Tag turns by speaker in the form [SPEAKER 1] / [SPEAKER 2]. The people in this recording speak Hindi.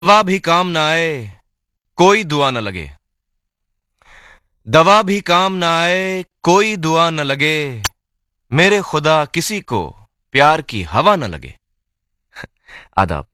[SPEAKER 1] दवा भी काम ना आए, कोई दुआ न लगे। दवा भी काम ना आए, कोई दुआ न लगे। मेरे खुदा किसी को प्यार की हवा न लगे। आदाब।